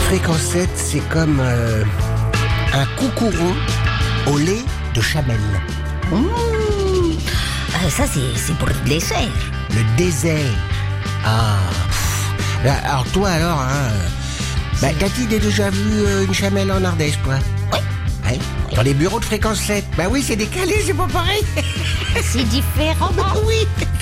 Fréquence 7, c'est comme un coucouron au lait de chamel. Ça, c'est pour le dessert. Le désert. Ah. Alors toi alors, t'as-tu déjà vu une chamelle en Ardèche, toi? Oui. Ouais. Dans les bureaux de Fréquence 7. Bah oui, c'est décalé, c'est pas pareil. C'est différent. Oui.